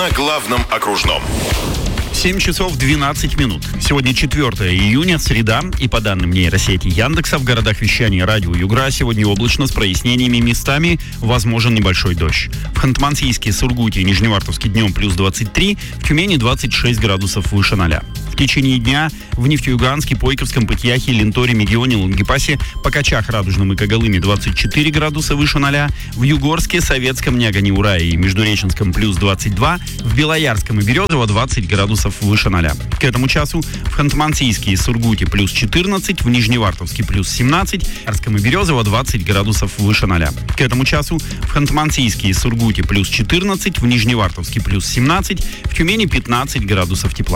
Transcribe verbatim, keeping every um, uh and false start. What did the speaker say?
на главном окружном. семь часов двенадцать минут. Сегодня четвёртое июня, среда, и по данным нейросети Яндекса, в городах вещания радио Югра сегодня облачно с прояснениями, местами возможен небольшой дождь. В Ханты-Мансийске, Сургуте и Нижневартовске днем плюс двадцать три, в Тюмени двадцать шесть градусов выше ноля. В течение дня в Нефтеюганске, Пойковском, Пытьяхе, Ленторе, Мегионе, Лангепасе, Покачах, Радужном и Когалыме двадцать четыре градуса выше ноля, в Югорске, Советском, Нягане, Урае и Междуреченском плюс двадцать два, в Белоярском и Березово двадцать градусов выше ноля. К этому часу в Ханты-Мансийске и Сургуте плюс четырнадцать, в Нижневартовске плюс семнадцать, в Арском и Березово двадцать градусов выше ноля. К этому часу в Ханты-Мансийске и Сургуте плюс четырнадцать, в Нижневартовске плюс семнадцать, в Тюмени пятнадцать градусов тепла.